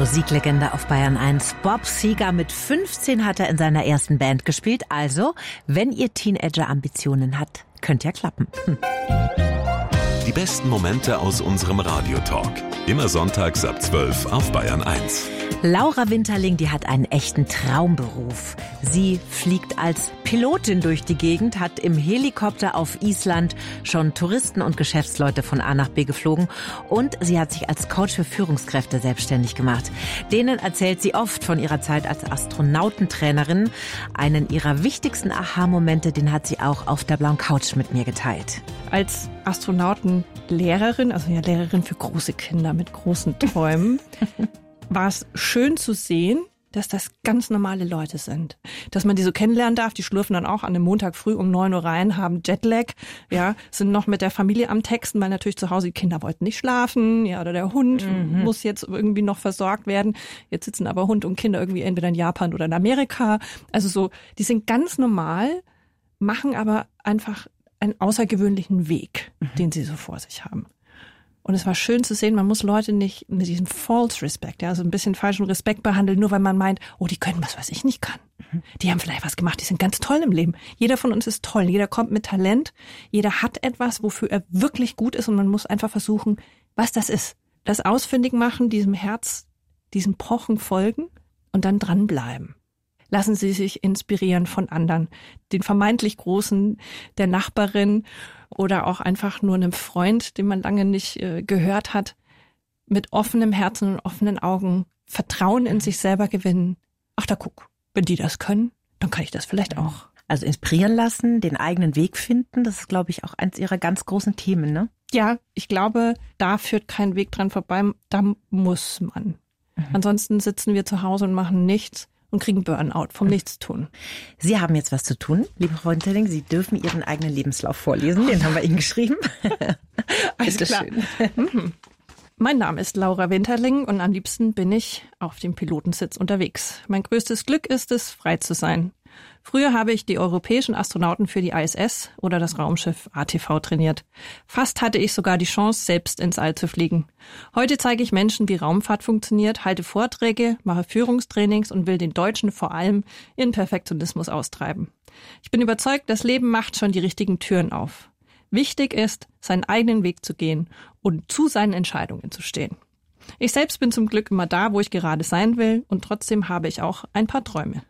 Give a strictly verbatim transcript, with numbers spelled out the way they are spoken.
Musiklegende auf Bayern eins. Bob Seger, mit fünfzehn hat er in seiner ersten Band gespielt. Also, wenn ihr Teenager-Ambitionen habt, könnt ja klappen. Hm. Die besten Momente aus unserem Radiotalk. Immer sonntags ab zwölf auf Bayern eins. Laura Winterling, die hat einen echten Traumberuf. Sie fliegt als Pilotin durch die Gegend, hat im Helikopter auf Island schon Touristen und Geschäftsleute von A nach B geflogen und sie hat sich als Coach für Führungskräfte selbstständig gemacht. Denen erzählt sie oft von ihrer Zeit als Astronautentrainerin. Einen ihrer wichtigsten Aha-Momente, den hat sie auch auf der blauen Couch mit mir geteilt. Als Astronautenlehrerin, also ja Lehrerin für große Kinder mit großen Träumen, war es schön zu sehen, dass das ganz normale Leute sind. Dass man die so kennenlernen darf, die schlürfen dann auch an einem Montag früh um neun Uhr rein, haben Jetlag, ja, sind noch mit der Familie am Texten, weil natürlich zu Hause die Kinder wollten nicht schlafen, ja, oder der Hund mhm. muss jetzt irgendwie noch versorgt werden. Jetzt sitzen aber Hund und Kinder irgendwie entweder in Japan oder in Amerika. Also so, die sind ganz normal, machen aber einfach einen außergewöhnlichen Weg, mhm. den sie so vor sich haben. Und es war schön zu sehen, man muss Leute nicht mit diesem False Respect, ja, so ein bisschen falschen Respekt behandeln, nur weil man meint, oh, die können was, was ich nicht kann. Mhm. Die haben vielleicht was gemacht, die sind ganz toll im Leben. Jeder von uns ist toll, jeder kommt mit Talent, jeder hat etwas, wofür er wirklich gut ist und man muss einfach versuchen, was das ist. Das ausfindig machen, diesem Herz, diesem Pochen folgen und dann dranbleiben. Lassen Sie sich inspirieren von anderen, den vermeintlich Großen, der Nachbarin oder auch einfach nur einem Freund, den man lange nicht äh, gehört hat. Mit offenem Herzen und offenen Augen Vertrauen in sich selber gewinnen. Ach, da guck, wenn die das können, dann kann ich das vielleicht auch. Also inspirieren lassen, den eigenen Weg finden, das ist, glaube ich, auch eins Ihrer ganz großen Themen, ne? Ja, ich glaube, da führt kein Weg dran vorbei, da muss man. Mhm. Ansonsten sitzen wir zu Hause und machen nichts und kriegen Burnout vom Nichtstun. Sie haben jetzt was zu tun, liebe Frau Winterling. Sie dürfen Ihren eigenen Lebenslauf vorlesen. Den haben wir Ihnen geschrieben. Alles klar. Mhm. Mein Name ist Laura Winterling und am liebsten bin ich auf dem Pilotensitz unterwegs. Mein größtes Glück ist es, frei zu sein. Früher habe ich die europäischen Astronauten für die I S S oder das Raumschiff A T V trainiert. Fast hatte ich sogar die Chance, selbst ins All zu fliegen. Heute zeige ich Menschen, wie Raumfahrt funktioniert, halte Vorträge, mache Führungstrainings und will den Deutschen vor allem ihren Perfektionismus austreiben. Ich bin überzeugt, das Leben macht schon die richtigen Türen auf. Wichtig ist, seinen eigenen Weg zu gehen und zu seinen Entscheidungen zu stehen. Ich selbst bin zum Glück immer da, wo ich gerade sein will und trotzdem habe ich auch ein paar Träume.